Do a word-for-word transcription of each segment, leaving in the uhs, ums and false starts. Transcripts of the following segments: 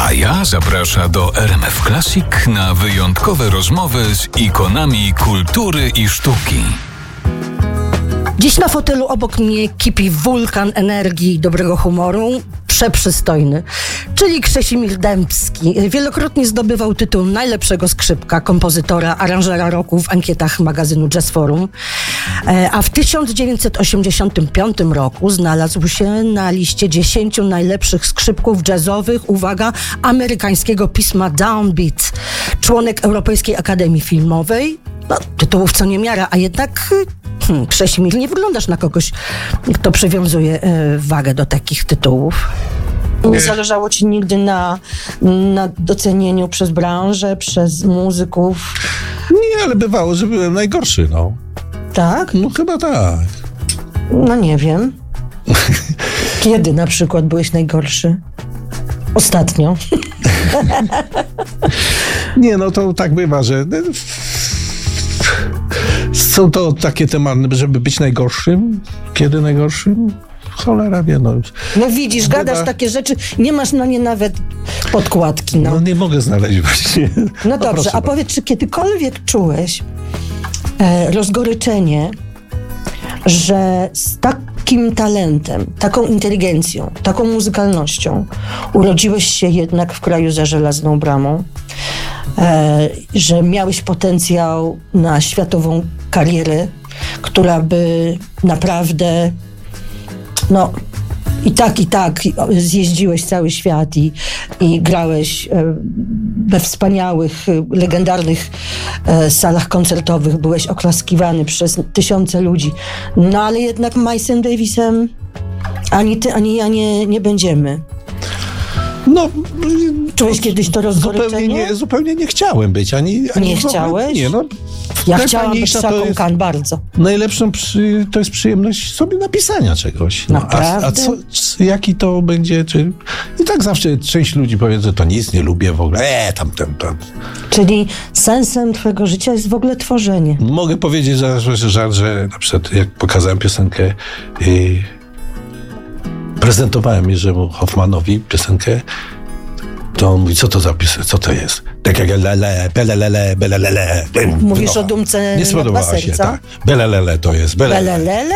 A ja zaprasza do R M F Classic na wyjątkowe rozmowy z ikonami kultury i sztuki. Dziś na fotelu obok mnie kipi wulkan energii i dobrego humoru, przeprzystojny, czyli Krzesimir Dębski. Wielokrotnie zdobywał tytuł najlepszego skrzypka, kompozytora, aranżera rocku w ankietach magazynu Jazz Forum, a w tysiąc dziewięćset osiemdziesiątym piątym roku znalazł się na liście dziesięciu najlepszych skrzypków jazzowych, uwaga, amerykańskiego pisma Downbeat, członek Europejskiej Akademii Filmowej. No, tytułów co niemiara, a jednak hmm, Krzesimir, nie wyglądasz na kogoś, kto przywiązuje e, wagę do takich tytułów. Nie zależało ci nigdy na, na docenieniu przez branżę, przez muzyków? Nie, ale bywało, że byłem najgorszy, no. Tak? No chyba tak. No nie wiem. Kiedy na przykład byłeś najgorszy? Ostatnio. Nie, no to tak bywa, że są to takie tematy, żeby być najgorszym. Kiedy najgorszym? Cholera wie, no. No widzisz, Bywa... gadasz takie rzeczy, nie masz na nie nawet podkładki. No, no nie mogę znaleźć właśnie. No, no dobrze, proszę, a powiedz, czy kiedykolwiek czułeś e, rozgoryczenie, że z takim talentem, taką inteligencją, taką muzykalnością urodziłeś się jednak w kraju za żelazną bramą, e, że miałeś potencjał na światową karierę, która by naprawdę, no i tak, i tak zjeździłeś cały świat i, i grałeś we wspaniałych, legendarnych salach koncertowych, byłeś oklaskiwany przez tysiące ludzi, no ale jednak Milesem Davisem ani ty, ani ja nie, nie będziemy. No, czułeś kiedyś to rozgoryczenie? Zupełnie nie, zupełnie nie chciałem być. Ani, ani nie chciałeś? Nie, no. Ja chciałam być Szaką Khan bardzo. Najlepszą przy, to jest przyjemność sobie napisania czegoś. No, Naprawdę? A, a co, jaki to będzie? Czy... I tak zawsze część ludzi powie, że to nic, nie lubię w ogóle. Eee, tam, tam, tam. Czyli sensem twojego życia jest w ogóle tworzenie. Mogę powiedzieć, że, że, że, że na przykład jak pokazałem piosenkę, yy, prezentowałem Jerzemu Hoffmanowi piosenkę, to on mówi, co to za piosenka, co to jest? Tak jak lele, belelele, belelele. Mówisz o dumce nie spodobała się, tak. Belelele to jest. Belelele?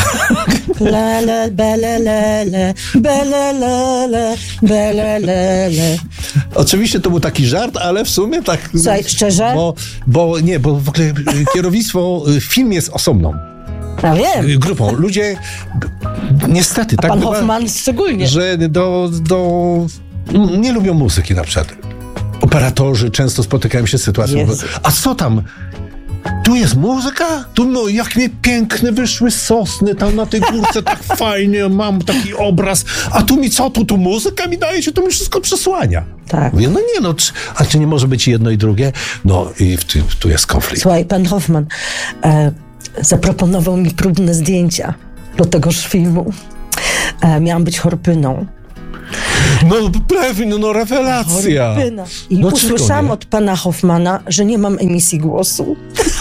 Lele, belelele, belelele, belelele. Oczywiście to był taki żart, ale w sumie tak... Słuchaj, szczerze? Bo, bo nie, bo w ogóle kierownictwo, film jest osobną ja wiem. grupą. Ludzie, niestety, A tak pan bywa, Hoffman szczególnie. że do, do... nie lubią muzyki na przykład. Operatorzy często spotykają się z sytuacją. Jezu. A co tam? Tu jest muzyka? Tu no, jak mnie piękne wyszły sosny tam na tej górce, tak fajnie, mam taki obraz. A tu mi co? Tu, tu muzyka mi daje się, to mi wszystko przesłania. Tak. Mówię, no nie no, czy, a czy nie może być jedno i drugie? No i w, tu, tu jest konflikt. Słuchaj, pan Hoffman e, zaproponował mi próbne zdjęcia do tegoż filmu. E, miałam być Horpyną. No pewnie, no rewelacja. Horpyna. I no, usłyszałam od pana Hoffmana, że nie mam emisji głosu.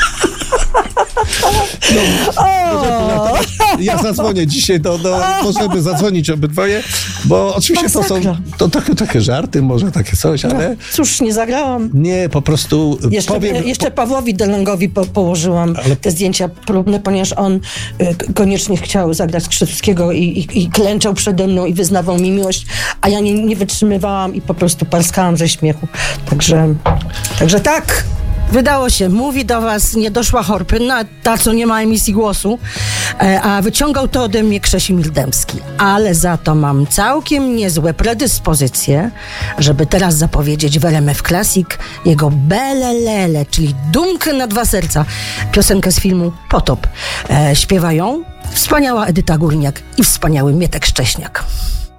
No, o! Ja zadzwonię dzisiaj, do, do, możemy zadzwonić obydwoje, bo oczywiście to są to takie, takie żarty, może takie coś, ale... No, cóż, nie zagrałam. Nie, po prostu jeszcze, powiem... Jeszcze Pawłowi Delongowi po, położyłam ale... te zdjęcia próbne, ponieważ on y, koniecznie chciał zagrać Skrzypskiego i, i, i klęczał przede mną i wyznawał mi miłość, a ja nie, nie wytrzymywałam i po prostu parskałam ze śmiechu. Także, także tak... Wydało się, mówi do was niedoszła Horpyna, ta co nie ma emisji głosu, a wyciągał to ode mnie Krzesimir Dębski. Ale za to mam całkiem niezłe predyspozycje, żeby teraz zapowiedzieć w R M F Classic jego Belelele, czyli Dumkę na dwa serca, piosenkę z filmu Potop. E, śpiewają wspaniała Edyta Górniak i wspaniały Mietek Szcześniak.